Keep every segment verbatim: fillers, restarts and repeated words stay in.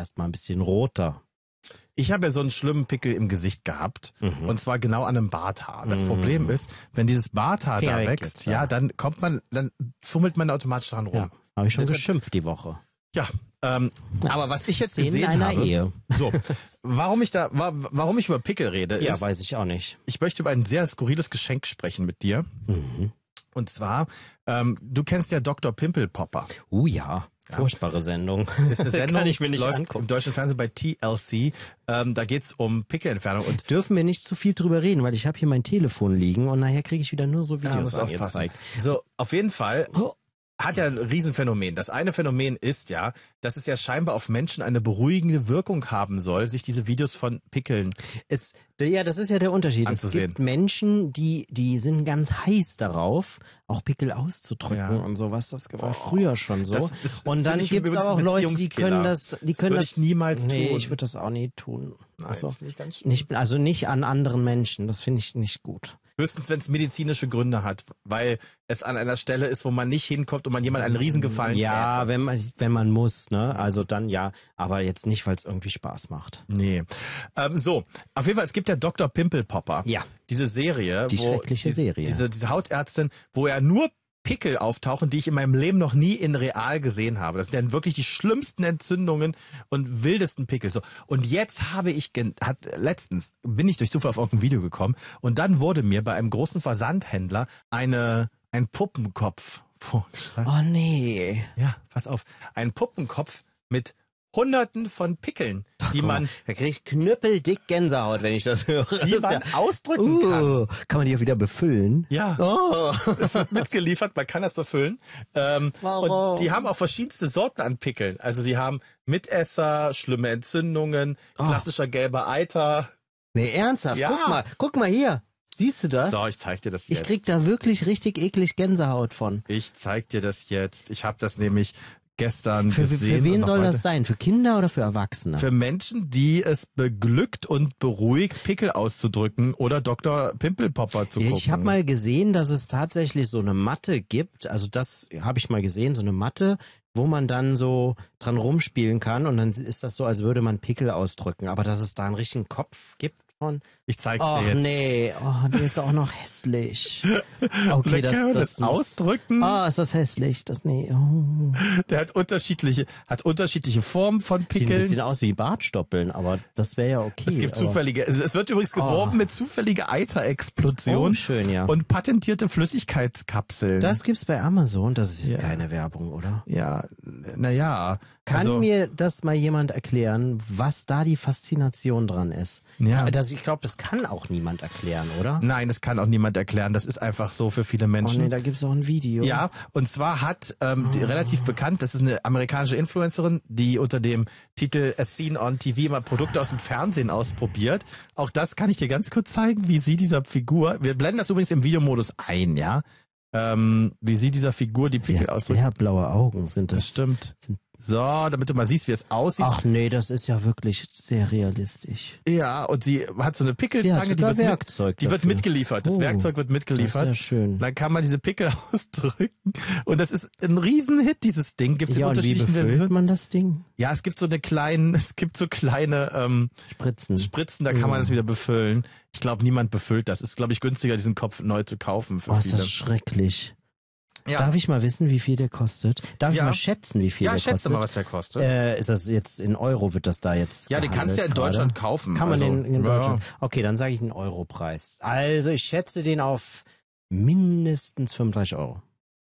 erstmal ein bisschen roter. Ich habe ja so einen schlimmen Pickel im Gesicht gehabt. Mhm. Und zwar genau an einem Barthaar. Das Mhm. Problem ist, wenn dieses Barthaar da wächst, jetzt, ja, ja, dann kommt man, dann fummelt man automatisch dran rum. Ja, habe ich schon Deshalb, geschimpft die Woche. Ja, ähm, ja, aber was ich jetzt Szenen gesehen einer habe, Ehe. so, warum ich da, wa- warum ich über Pickel rede, Ja, ist, weiß ich auch nicht. ich möchte über ein sehr skurriles Geschenk sprechen mit dir. Mhm. Und zwar, ähm, du kennst ja Doktor Pimple Popper. Uh ja, furchtbare Sendung. Das ist eine Sendung, Kann ich mir nicht läuft angucken. im deutschen Fernsehen bei T L C. Ähm, da geht's um Pickelentfernung. Und Dürfen wir nicht zu viel drüber reden, weil ich habe hier mein Telefon liegen und nachher kriege ich wieder nur so ja, Videos muss aufpassen. angezeigt. So, auf jeden Fall hat ja ein Riesenphänomen. Das eine Phänomen ist ja, dass es ja scheinbar auf Menschen eine beruhigende Wirkung haben soll, sich diese Videos von Pickeln. Es, ja, das ist ja der Unterschied. Anzusehen. Es gibt Menschen, die, die sind ganz heiß darauf, auch Pickel auszudrücken Ja. und sowas. Das war früher schon so. Das- das- das und dann finde ich gibt's übrigens aber auch ein Leute, die Beziehungskiller. können das, die Das können würde das ich niemals nee, tun. ich würde das auch nie tun. Nein, Also, das finde ich ganz schlimm. nicht, also nicht an anderen Menschen. Das finde ich nicht gut. Höchstens, wenn es medizinische Gründe hat, weil es an einer Stelle ist, wo man nicht hinkommt und man jemandem einen Riesengefallen Ja, täte. wenn man, wenn man muss, ne? Also dann ja, aber jetzt nicht, weil es irgendwie Spaß macht. Nee. Ähm, so, auf jeden Fall, es gibt ja Doktor Pimple Popper. Ja. Diese Serie. Die wo schreckliche diese, Serie. Diese, diese Hautärztin, wo er nur Pickel auftauchen, die ich in meinem Leben noch nie in real gesehen habe. Das sind dann wirklich die schlimmsten Entzündungen und wildesten Pickel. So. Und jetzt habe ich, gen- hat letztens, bin ich durch Zufall auf irgendein Video gekommen und dann wurde mir bei einem großen Versandhändler eine, ein Puppenkopf vorgeschlagen. Oh nee. Ja, pass auf. Ein Puppenkopf mit Hunderten von Pickeln, die man, Da krieg ich knüppeldick Gänsehaut, wenn ich das höre. die Das ist man ja, ausdrücken kann. uh, kann man die auch wieder befüllen? Ja. Oh. Es wird mitgeliefert, man kann das befüllen. Ähm, Warum? Und die haben auch verschiedenste Sorten an Pickeln. Also sie haben Mitesser, schlimme Entzündungen, klassischer gelber Eiter. Nee, ernsthaft? Ja. Guck mal, guck mal hier. Siehst du das? So, ich zeig dir das jetzt. Ich krieg da wirklich richtig eklig Gänsehaut von. Ich zeig dir das jetzt. Ich habe das nämlich gestern Für, gesehen. für und wen noch soll heute. das sein? Für Kinder oder für Erwachsene? Für Menschen, die es beglückt und beruhigt, Pickel auszudrücken oder Doktor Pimpelpopper zu gucken. Ich habe mal gesehen, dass es tatsächlich so eine Matte gibt. Also das habe ich mal gesehen, so eine Matte, wo man dann so dran rumspielen kann und dann ist das so, als würde man Pickel ausdrücken. Aber dass es da einen richtigen Kopf gibt von... Ich zeig's Ach dir jetzt. nee, oh, der ist auch noch hässlich. Und Okay, dann das, kann man das, das ausdrücken. Ah, ist das hässlich. Das nee. Oh. Der hat unterschiedliche, hat unterschiedliche Formen von Sieht ein Pickeln. bisschen aus wie Bartstoppeln, aber das wäre ja okay. Es gibt aber zufällige, es es wird übrigens geworben mit zufällige Eiterexplosion Oh, schön, ja. und patentierte Flüssigkeitskapseln. Das gibt's bei Amazon. Das ist jetzt Ja. keine Werbung, oder? ja, naja. Kann also, mir das mal jemand erklären, was da die Faszination dran ist? Ja. Das, ich glaube, das kann auch niemand erklären, oder? Nein, das kann auch niemand erklären. Das ist einfach so für viele Oh Menschen. nee, da gibt's auch ein Video. Ja, und zwar hat ähm, die, relativ bekannt, das ist eine amerikanische Influencerin, die unter dem Titel As Seen on T V immer Produkte aus dem Fernsehen ausprobiert. Auch das kann ich dir ganz kurz zeigen, wie sie dieser Figur, wir blenden das übrigens im Videomodus ein, ja, ähm, wie sie dieser Figur die Sie Pickel hat ausdrückt. sehr blaue Augen, sind das. Das stimmt. Sind, So, damit du mal siehst, wie es aussieht. ach nee, das ist ja wirklich sehr realistisch. Ja, und sie hat so eine Sie hat Pickelzange, die sogar wird, mit, Werkzeug die wird dafür. mitgeliefert. Das Oh, Werkzeug wird Das mitgeliefert. ist ja schön. Dann kann man diese Pickel ausdrücken. Und das ist ein Riesenhit, dieses Ding. Gibt's in Ja, und wie unterschiedlichen befüllt Versionen. man das Ding? Ja, es gibt so eine kleinen, es gibt so kleine ähm, Spritzen. Spritzen, da kann man das wieder befüllen. Ich glaube, niemand befüllt das. Ist, glaube ich, günstiger, diesen Kopf neu zu kaufen für Oh, ist viele. das schrecklich. Ja. Darf ich mal wissen, wie viel der kostet? Darf Ja. ich mal schätzen, wie viel Ja, der schätze kostet? mal, was der kostet. Äh, ist das jetzt in Euro, wird das da jetzt ja, den kannst du ja in gehandelt Deutschland gerade? kaufen. Kann man also, den in ja. Deutschland? Okay, dann sage ich einen Europreis. Also ich schätze den auf mindestens fünfunddreißig Euro.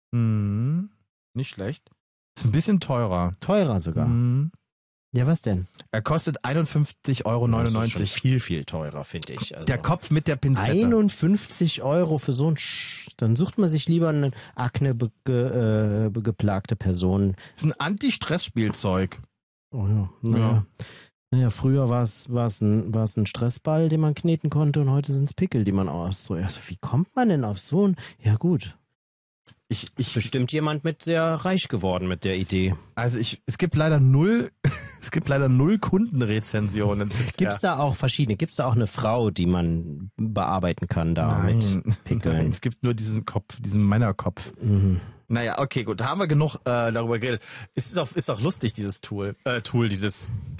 Mhm. Nicht schlecht. Ist ein bisschen teurer. Teurer sogar. Mhm. Ja, was denn? Er kostet einundfünfzig Euro neunundneunzig. viel, viel teurer, finde ich. Also Der Kopf mit der Pinzette. einundfünfzig Euro für so ein Sch dann sucht man sich lieber eine Akne be ge äh, be geplagte Person. Das ist ein Anti-Stress-Spielzeug. Oh ja, naja. Ja. Naja, früher war es ein, war's ein Stressball, den man kneten konnte und heute sind es Pickel, die man ausdrückt. Also wie kommt man denn auf so ein... Ja gut. Ich, Ist ich, bestimmt jemand mit sehr reich geworden mit der Idee. also ich, es gibt leider null, es gibt leider null Kundenrezensionen. Gibt's da auch verschiedene? Gibt's da auch eine Frau, die man bearbeiten kann da Nein. mit Pickeln? Nein, es gibt nur diesen Kopf, diesen Männerkopf. Mhm. Naja, okay, gut, da haben wir genug äh, darüber geredet. Es ist auch, ist auch lustig, dieses Tool, äh, Tool, dieses